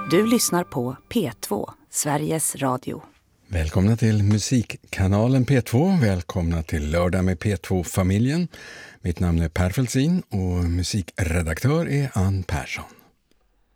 Du lyssnar på P2, Sveriges Radio. Välkomna till musikkanalen P2. Välkomna till Lördag med P2-familjen. Mitt namn är Per Felsin och musikredaktör är Ann Persson.